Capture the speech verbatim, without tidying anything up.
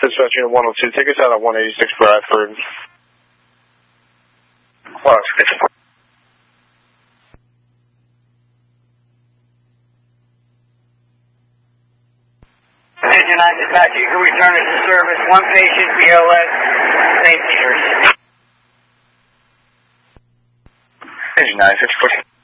Dispatch Unit one oh two, take us out at one eighty-six Bradford. Wow, Attention nine Dispatch, you can return us to service. One patient, B O S, Saint Peter's. Attention nine, six four.